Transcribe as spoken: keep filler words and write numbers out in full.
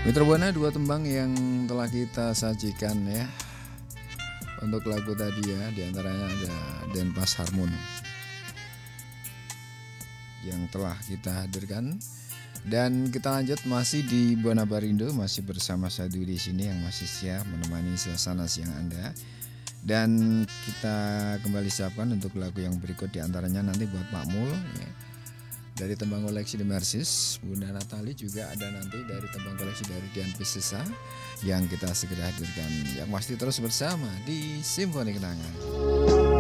Mitra Buana, dua tembang yang telah kita sajikan ya untuk lagu tadi ya, diantaranya ada Denpas Harmon yang telah kita hadirkan. Dan kita lanjut masih di Buana Barindo, masih bersama saya Dwi di sini yang masih siap menemani suasana siang Anda. Dan kita kembali siapkan untuk lagu yang berikut, diantaranya nanti buat Pak Mul ya, dari tembang koleksi The Mercies. Bunda Natali juga ada nanti dari tembang koleksi dari Dian Piscesa yang kita segera hadirkan. Yang pasti terus bersama di Simfoni Kenangan.